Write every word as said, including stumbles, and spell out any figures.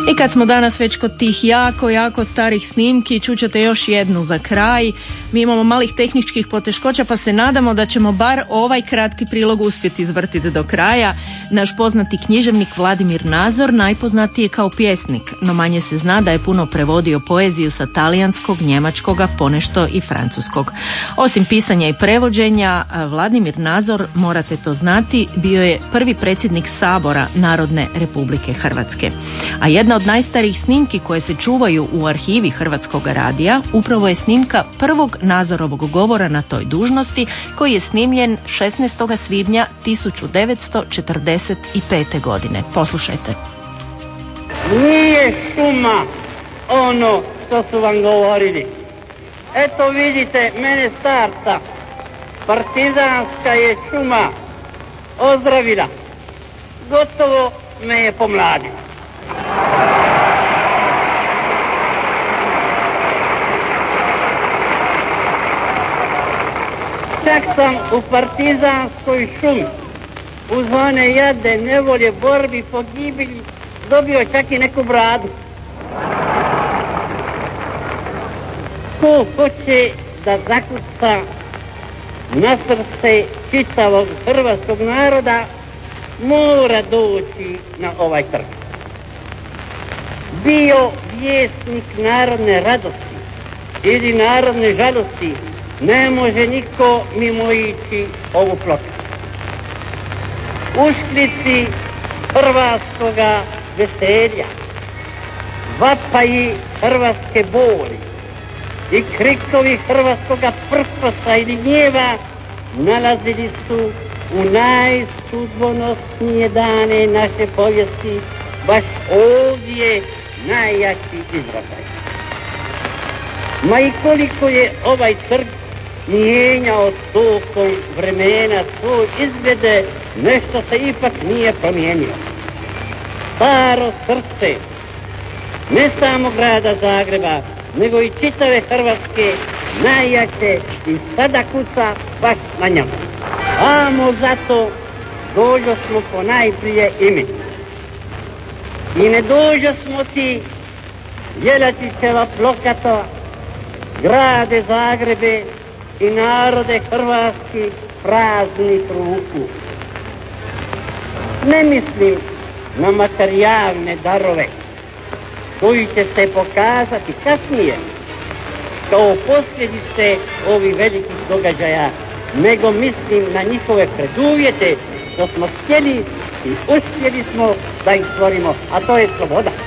I kad smo danas već kod tih jako, jako starih snimki, čućete još jednu za kraj. Mi imamo malih tehničkih poteškoća pa se nadamo da ćemo bar ovaj kratki prilog uspjeti izvrtiti do kraja. Naš poznati književnik Vladimir Nazor najpoznatiji je kao pjesnik, no manje se zna da je puno prevodio poeziju sa talijanskog, njemačkoga, ponešto i francuskog. Osim pisanja i prevođenja, Vladimir Nazor, morate to znati, bio je prvi predsjednik Sabora Narodne Republike Hrvatske. A jedna od najstarijih snimki koje se čuvaju u arhivi Hrvatskog radija upravo je snimka prvog Nazorovog govora na toj dužnosti, koji je snimljen šesnaestog svibnja tisuću devetsto četrdeset pete. godine. Poslušajte. Nije šuma ono što su vam govorili. Eto vidite mene starca. Partizanska je šuma ozdravila. Gotovo me je pomladila. Čak sam u partizanskoj šumi uz one jade, nevolje, borbi, pogibelji dobio čak i neku bradu. Ko hoće da zakuca na srce čitavog hrvatskog naroda, mora doći na ovaj trg. Bio vjesnik narodne radosti ili narodne žalosti, ne može niko mimo ići ovu ploču. Ušlici hrvatskoga veselja, vapaji hrvatske boli i krikovi hrvatskoga prkosa ili gnjeva nalazili su u najsudbonosnije dane naše povijesti, baš ovdje najjači izražaj. Ma i koliko je ovaj trg mijenjao tokom vremena svoj izglede, nešto se ipak nije promijenilo. Staro srce, ne samo grada Zagreba, nego i čitave Hrvatske, najjače i sada kuca baš na njemu. Amo zato dođo smo po najprije ime. I ne dođo smo ti Jelačićeva plokata, grade Zagrebe i narode hrvatski praznih ruku. Ne mislim na materijalne darove koji će se pokazati kasnije kao posljedice ovih velikih događaja, nego mislim na njihove preduvjete što smo htjeli i uspjeli smo da ih stvorimo, a to je sloboda.